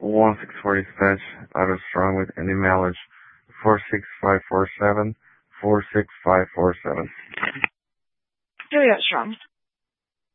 164 dispatch, Auto Strong with any mileage, 46547, 46547. Juliet Strong.